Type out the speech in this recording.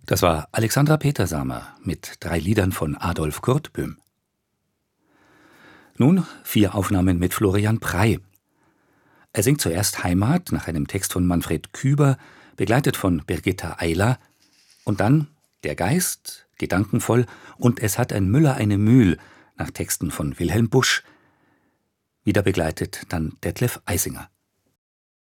Das war Alexandra Petersamer mit 3 Liedern von Adolf Kurt Böhm. Nun 4 Aufnahmen mit Florian Prey. Er singt zuerst Heimat nach einem Text von Manfred Küber, begleitet von Birgitta Eiler, und dann Der Geist, gedankenvoll, und Es hat ein Müller eine Mühl nach Texten von Wilhelm Busch. Wieder begleitet dann Detlef Eisinger.